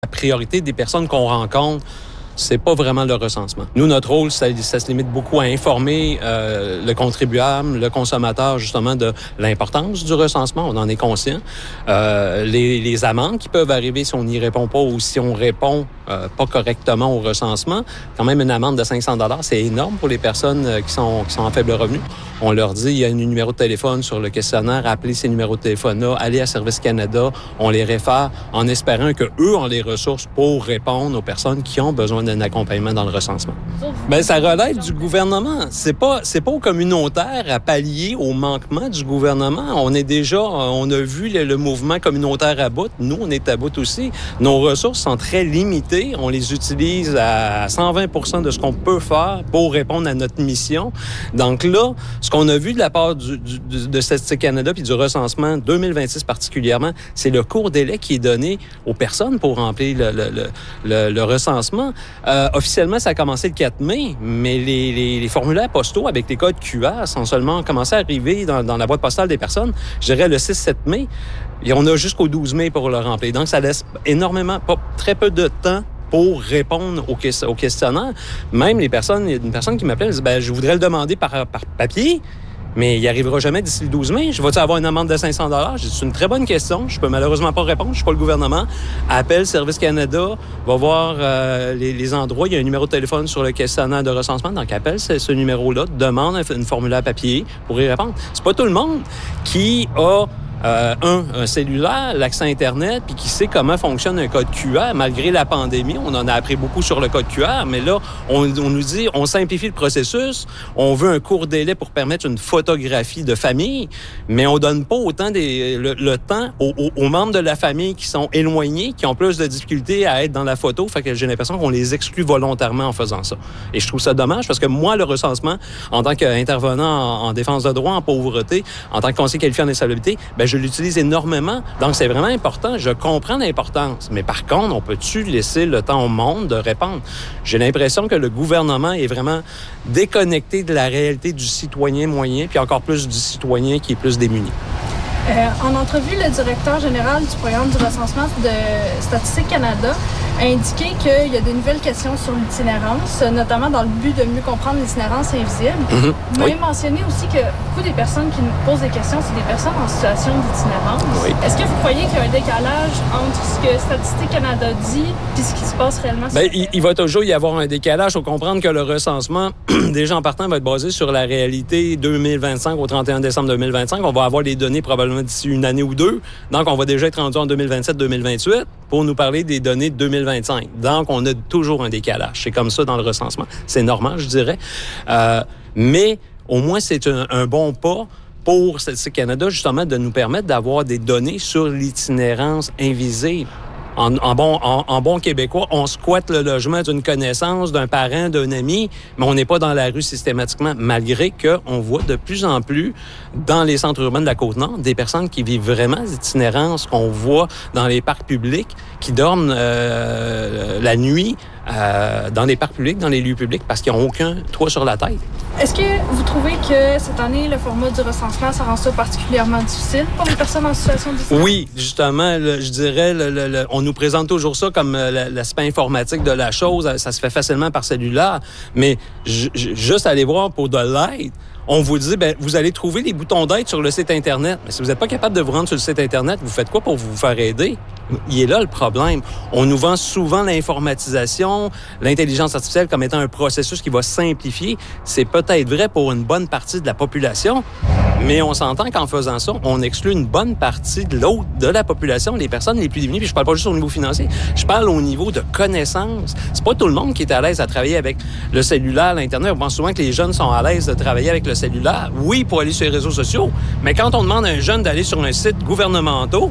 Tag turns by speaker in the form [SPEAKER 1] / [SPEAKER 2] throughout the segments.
[SPEAKER 1] La priorité des personnes qu'on rencontre, c'est pas vraiment le recensement. Nous, notre rôle, ça se limite beaucoup à informer le contribuable, le consommateur, justement, de l'importance du recensement. On en est conscient. Les amendes qui peuvent arriver si on n'y répond pas ou si on répond pas correctement au recensement. Quand même, une amende de 500 $, c'est énorme pour les personnes qui sont en faible revenu. On leur dit, il y a un numéro de téléphone sur le questionnaire, appelez ces numéros de téléphone-là, allez à Service Canada, on les réfère en espérant qu'eux ont les ressources pour répondre aux personnes qui ont besoin d'un accompagnement dans le recensement. Bien, ça relève du gouvernement. C'est pas au communautaire à pallier au manquement du gouvernement. On a vu le mouvement communautaire à bout. Nous, on est à bout aussi. Nos ressources sont très limitées. On les utilise à 120 % de ce qu'on peut faire pour répondre à notre mission. Donc là, ce qu'on a vu de la part de Statistique Canada puis du recensement 2026 particulièrement, c'est le court délai qui est donné aux personnes pour remplir le recensement. Officiellement, ça a commencé le 4 mai, mais les formulaires postaux avec les codes QR sont seulement commencé à arriver dans la boîte postale des personnes, je dirais le 6-7 mai. Et on a jusqu'au 12 mai pour le remplir. Donc, ça laisse très peu de temps pour répondre au questionnaire. Même il y a une personne qui m'appelle, elle dit, je voudrais le demander par papier, mais il n'y arrivera jamais d'ici le 12 mai. Je vais-tu avoir une amende de 500 $? C'est une très bonne question. Je peux malheureusement pas répondre. Je suis pas le gouvernement. Appelle Service Canada, va voir les endroits. Il y a un numéro de téléphone sur le questionnaire de recensement. Donc, appelle ce numéro-là, demande un formulaire papier pour y répondre. C'est pas tout le monde qui a un cellulaire, l'accès Internet, puis qui sait comment fonctionne un code QR. Malgré la pandémie, on en a appris beaucoup sur le code QR, mais là, on nous dit, on simplifie le processus, on veut un court délai pour permettre une photographie de famille, mais on donne pas autant le temps aux membres de la famille qui sont éloignés, qui ont plus de difficultés à être dans la photo. Fait que j'ai l'impression qu'on les exclut volontairement en faisant ça. Et je trouve ça dommage parce que moi, le recensement, en tant qu'intervenant en défense de droit, en pauvreté, en tant que conseiller qualifié en insalubrité, je l'utilise énormément. Donc, c'est vraiment important. Je comprends l'importance. Mais par contre, on peut-tu laisser le temps au monde de répondre? J'ai l'impression que le gouvernement est vraiment déconnecté de la réalité du citoyen moyen, puis encore plus du citoyen qui est plus démuni.
[SPEAKER 2] En entrevue, le directeur général du programme du recensement de Statistique Canada a indiqué qu'il y a de nouvelles questions sur l'itinérance, notamment dans le but de mieux comprendre l'itinérance invisible.
[SPEAKER 1] Mm-hmm.
[SPEAKER 2] Vous avez mentionné aussi que beaucoup des personnes qui nous posent des questions, c'est des personnes en situation d'itinérance.
[SPEAKER 1] Oui.
[SPEAKER 2] Est-ce que vous croyez qu'il y a un décalage entre ce que Statistique Canada dit et ce qui se passe réellement?
[SPEAKER 1] Il va toujours y avoir un décalage. Il faut comprendre que le recensement, déjà en partant, va être basé sur la réalité 2025 au 31 décembre 2025. On va avoir les données probablement d'ici une année ou deux. Donc, on va déjà être rendu en 2027-2028 pour nous parler des données de 2025. Donc, on a toujours un décalage. C'est comme ça dans le recensement. C'est normal, je dirais. Mais au moins, c'est un bon pas pour Statistique Canada, justement, de nous permettre d'avoir des données sur l'itinérance invisible. En bon québécois, on squatte le logement d'une connaissance, d'un parent, d'un ami, mais on n'est pas dans la rue systématiquement, malgré qu'on voit de plus en plus dans les centres urbains de la Côte-Nord des personnes qui vivent vraiment d'itinérance, qu'on voit dans les parcs publics, qui dorment la nuit dans les parcs publics, dans les lieux publics, parce qu'ils n'ont aucun toit sur la tête.
[SPEAKER 2] Est-ce que vous trouvez que cette année, le format du recensement, ça rend ça particulièrement difficile pour les personnes en situation d'itinérance? Oui,
[SPEAKER 1] justement, je dirais, on nous présente toujours ça comme l'aspect informatique de la chose. Ça se fait facilement par cellulaire, mais juste aller voir pour de l'aide, on vous dit, vous allez trouver les boutons d'aide sur le site Internet. Mais si vous n'êtes pas capable de vous rendre sur le site Internet, vous faites quoi pour vous faire aider? Il est là le problème. On nous vend souvent l'informatisation, l'intelligence artificielle comme étant un processus qui va simplifier. C'est peut-être vrai pour une bonne partie de la population, mais on s'entend qu'en faisant ça, on exclut une bonne partie de la population, les personnes les plus démunies. Puis je parle pas juste au niveau financier, je parle au niveau de connaissances. C'est pas tout le monde qui est à l'aise à travailler avec le cellulaire, l'Internet. On pense souvent que les jeunes sont à l'aise de travailler avec le cellulaire. Oui, pour aller sur les réseaux sociaux, mais quand on demande à un jeune d'aller sur un site gouvernemental,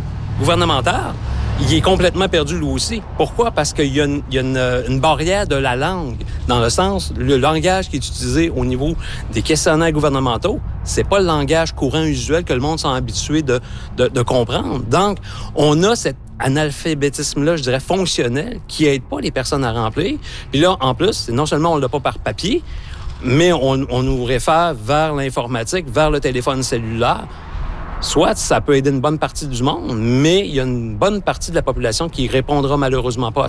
[SPEAKER 1] il est complètement perdu lui aussi. Pourquoi? Parce qu'il y a une barrière de la langue, dans le sens, le langage qui est utilisé au niveau des questionnaires gouvernementaux, c'est pas le langage courant usuel que le monde s'est habitué de comprendre. Donc, on a cet analphabétisme-là, je dirais, fonctionnel, qui aide pas les personnes à remplir. Puis là, en plus, non seulement on l'a pas par papier, mais on nous réfère vers l'informatique, vers le téléphone cellulaire. Soit ça peut aider une bonne partie du monde, mais il y a une bonne partie de la population qui répondra malheureusement pas à